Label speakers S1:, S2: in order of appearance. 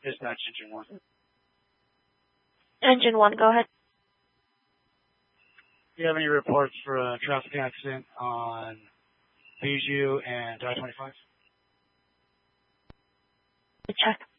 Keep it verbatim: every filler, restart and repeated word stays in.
S1: Dispatch engine one.
S2: Engine one, go ahead.
S1: Do you have any reports for a traffic accident on Bijou and I twenty-five?
S2: Check.